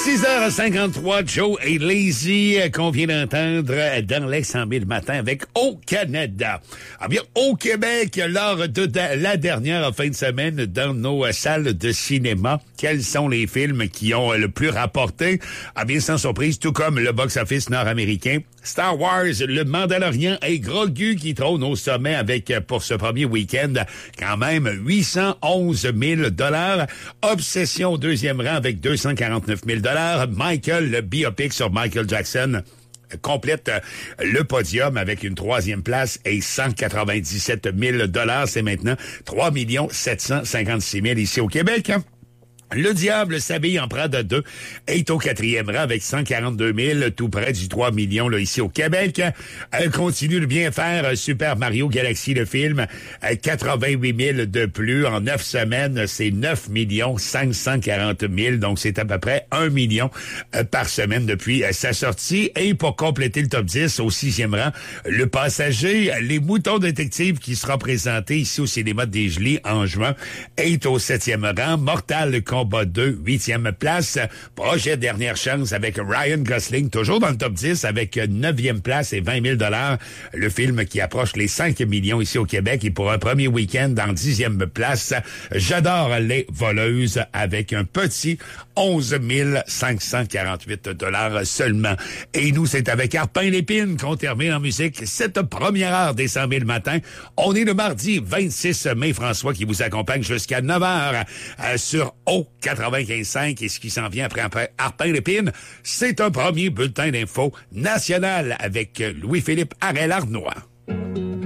6h53, Joe et Lazy qu'on vient d'entendre dans les 100 000 matin avec Au Canada. Ah bien, au Québec, lors de la dernière fin de semaine dans nos salles de cinéma, quels sont les films qui ont le plus rapporté? Ah bien, sans surprise, tout comme le box-office nord-américain, Star Wars, le Mandalorian et Grogu qui trône au sommet avec, pour ce premier week-end, quand même 811 000 $. Obsession au deuxième rang avec 249 000 $. Michael, le biopic sur Michael Jackson, complète le podium avec une troisième place et 197 000 $. C'est maintenant 3 756 000 ici au Québec. Le Diable s'habille en Prada 2 est au quatrième rang avec 142 000, tout près du 3 millions là, ici au Québec. Elle continue de bien faire Super Mario Galaxy, le film, 88 000 de plus. En 9 semaines, c'est 9 540 000, donc c'est à peu près 1 million par semaine depuis sa sortie. Et pour compléter le top 10, au 6e rang, Le Passager, Les Moutons Détectives, qui sera présenté ici au cinéma de Desjolies en juin, est au 7e rang. Mortal Kombat 2, 8e place. Projet Dernière Chance avec Ryan Gosling, toujours dans le top 10 avec 9e place et 20 000 $. Le film qui approche les 5 millions ici au Québec et pour un premier week-end en 10e place, J'adore les voleuses avec un petit 11 548 $ seulement. Et nous, c'est avec Arpin Lépine qu'on termine en musique cette première heure des 100 000 matins. On est le mardi 26 mai, François qui vous accompagne jusqu'à 9h sur O95.5 et ce qui s'en vient après Arpin Lépine, c'est un premier bulletin d'info national avec Louis-Philippe Harel-Arnois.